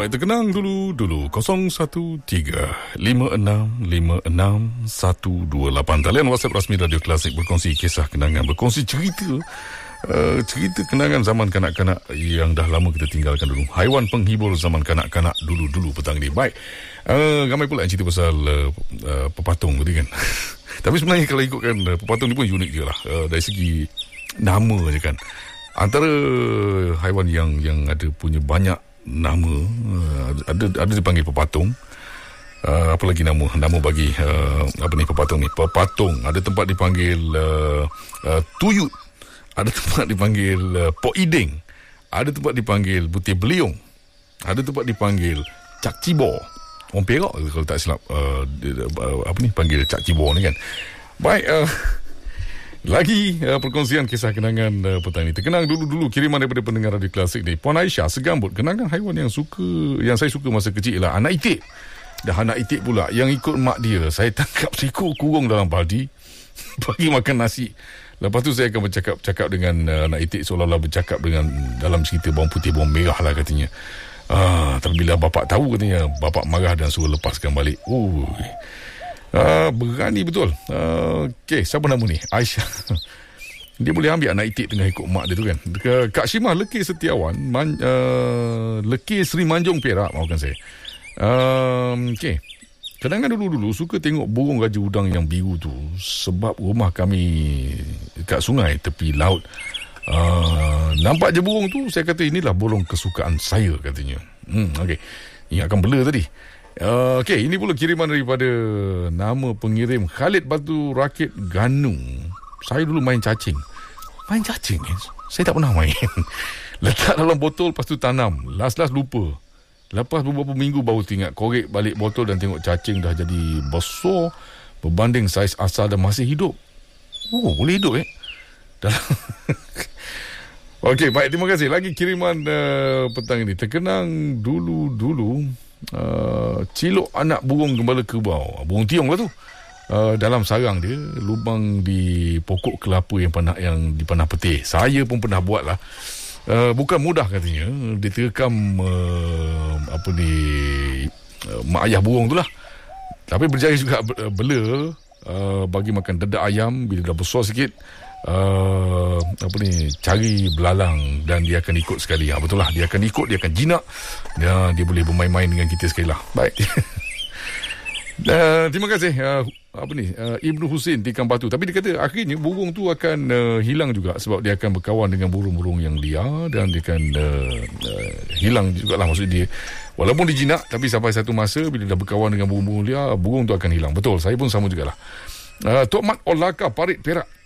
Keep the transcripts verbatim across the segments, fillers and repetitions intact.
Baik, terkenang dulu dulu kosong satu tiga lima enam lima enam satu dua lapan. Talian WhatsApp rasmi Radio Klasik, berkongsi kisah kenangan, berkongsi cerita uh, cerita kenangan zaman kanak-kanak yang dah lama kita tinggalkan dulu. Haiwan penghibur zaman kanak-kanak dulu-dulu petang ni. Baik, uh, ramai pula yang cerita pasal uh, uh, pepatung tadi kan. Tapi sebenarnya kalau ikutkan uh, pepatung ni pun unik je lah, uh, dari segi nama je kan. Antara haiwan yang yang ada punya banyak nama, uh, ada ada dipanggil pepatung. Uh, apa lagi nama nama bagi uh, apa ni pepatung ni? Pepatung. Ada tempat dipanggil uh, uh, tuyut. Ada tempat dipanggil uh, pok iding. Ada tempat dipanggil butir beliung. Ada tempat dipanggil cak cibor. Orang Perak kalau tak silap uh, uh, apa ni panggil cak cibor ni kan. Baik, uh, lagi uh, perkongsian kisah kenangan uh, petang ini. Terkenang dulu-dulu kiriman daripada pendengar Radio Klasik ni. Puan Aisyah Segambut, kenangan haiwan yang suka yang saya suka masa kecil ialah anak itik. Dah anak itik pula yang ikut mak dia. Saya tangkap seekor kurung dalam baldi, bagi makan nasi. Lepas tu saya akan bercakap-cakap dengan uh, anak itik seolah-olah bercakap dengan dalam cerita bawang putih bawang merah lah katanya. Ah, tapi bila bapak tahu katanya, bapak marah dan suruh lepaskan balik. Oh. Uh, berani betul. uh, Okey, siapa nama ni? Aisyah. Dia boleh ambil anak itik tengah ikut mak dia tu kan. Kak Syimah Lekir Setiawan, man, uh, Lekir Seri Manjung Perak, maafkan saya. uh, Okey, kenangan dulu-dulu suka tengok burung raja udang yang biru tu. Sebab rumah kami dekat sungai tepi laut. uh, Nampak je burung tu, saya kata inilah burung kesukaan saya katanya. hmm, Okey, ingatkan bela tadi. Uh, Okey, ini pula kiriman daripada nama pengirim Khalid Batu Rakit Ganung. Saya dulu main cacing. Main cacing eh? Saya tak pernah main. Letak dalam botol, lepas tu tanam. Last-last lupa. Lepas beberapa minggu baru teringat, korek balik botol dan tengok cacing dah jadi besar berbanding saiz asal dan masih hidup. Oh, boleh hidup eh dalam. Okey, baik, terima kasih. Lagi kiriman uh, petang ini. Terkenang dulu-dulu Uh, cilok anak burung gembala kerbau, burung tiong lah tu, uh, dalam sarang dia, lubang di pokok kelapa yang panah, yang dipanah petir. Saya pun pernah buat lah. uh, Bukan mudah katanya. Dia terekam uh, apa ni uh, mak ayah burung tu lah. Tapi berjaya juga bela uh, bagi makan dedak ayam. Bila dah besar sikit, Uh, apa ni, cari belalang dan dia akan ikut sekali. Ha, betul lah, dia akan ikut, dia akan jinak, dia, dia boleh bermain-main dengan kita sekali lah. Baik. uh, Terima kasih uh, apa ni uh, Ibnu Husin Tikam Batu. Tapi dia kata akhirnya burung tu akan uh, hilang juga, sebab dia akan berkawan dengan burung-burung yang liar dan dia akan uh, uh, hilang jugalah. Maksud dia, walaupun dijinak, tapi sampai satu masa bila dah berkawan dengan burung-burung liar, burung tu akan hilang. Betul, saya pun sama jugalah. uh, Tok Mat Olaka Parit Perak,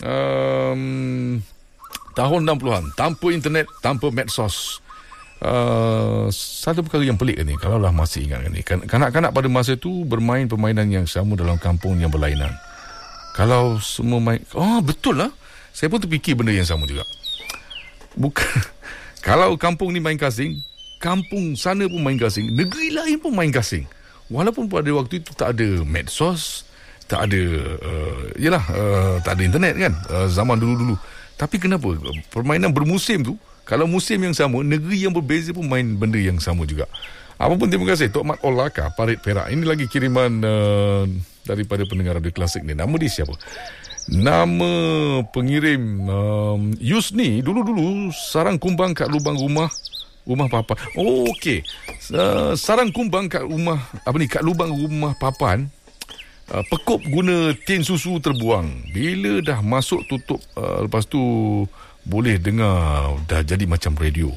Um, tahun enam puluhan, tanpa internet, tanpa medsos. uh, Satu perkara yang pelik ni, kalau lah masih ingat ni, kanak-kanak pada masa tu bermain permainan yang sama dalam kampung yang berlainan. Kalau semua main, oh betul lah, saya pun terfikir benda yang sama juga. Bukan. Kalau kampung ni main gasing, kampung sana pun main gasing, negeri lain pun main gasing. Walaupun pada waktu itu tak ada medsos, tak ada uh, yelah uh, tak ada internet kan, uh, zaman dulu-dulu. Tapi kenapa permainan bermusim tu, kalau musim yang sama, negeri yang berbeza pun main benda yang sama juga. Apapun, terima kasih Tok Mat Olaka Parit Perak. Ini lagi kiriman uh, daripada pendengar Radio Klasik ni. Nama dia siapa? Nama pengirim um, Yusni. Dulu-dulu sarang kumbang kat lubang rumah rumah papan. Oh, okey. Uh, sarang kumbang kat rumah apa ni kat lubang rumah papan. Uh, pekup guna tin susu terbuang. Bila dah masuk tutup, uh, lepas tu boleh dengar, dah jadi macam radio.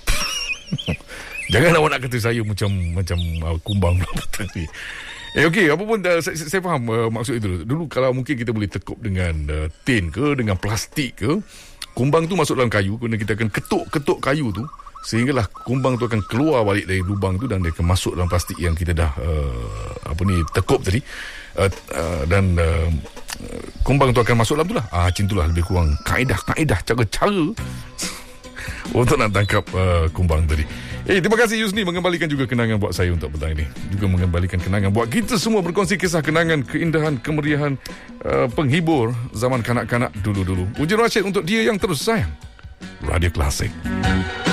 Jangan awak nak kata saya macam macam uh, kumbang petang ni. Eh okey, apa pun uh, saya, saya faham uh, maksud itu. Dulu kalau mungkin kita boleh tekup dengan uh, tin ke, dengan plastik ke, kumbang tu masuk dalam kayu, kemudian kita akan ketuk-ketuk kayu tu sehinggalah kumbang tu akan keluar balik dari lubang tu dan dia akan masuk dalam plastik yang kita dah uh, apa ni tekup tadi. Uh, uh, dan uh, kumbang tu akan masuk dalam tu lah. Ah, macam tu lah lebih kurang kaedah-kaedah, cara-cara untuk nak tangkap uh, kumbang tadi. Eh, terima kasih Yusni mengembalikan juga kenangan buat saya untuk petang ini. Juga mengembalikan kenangan buat kita semua, berkongsi kisah kenangan, keindahan, kemeriahan uh, penghibur zaman kanak-kanak dulu-dulu. Uji Rashid untuk dia yang terus sayang Radio Klasik.